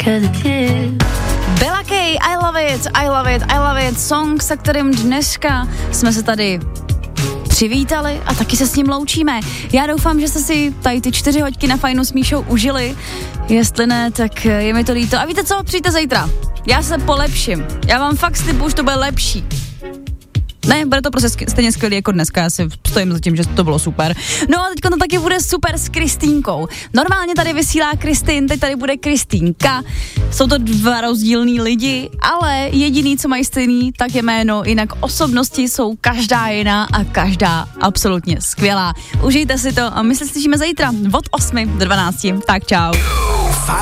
Bella K, I love it, song, se kterým dneska jsme se tady přivítali a taky se s ním loučíme. Já doufám, že jste si tady ty 4 hodiny na Fajnu s Míšou užili. Jestli ne, tak je mi to líto. A víte co, přijďte zítra. Já se polepším. Já vám fakt slibuju, že to bude lepší. Ne, bude to prostě stejně skvělý jako dneska, já si stojím za tím, že to bylo super. No a teďka to taky bude super s Kristýnkou. Normálně tady vysílá Kristýn, teď tady bude Kristýnka. Jsou to 2 rozdílný lidi, ale jediný, co mají stejný, tak je jméno, jinak osobnosti jsou každá jiná a každá absolutně skvělá. Užijte si to a my se slyšíme zítra od 8 do 12. Tak čau.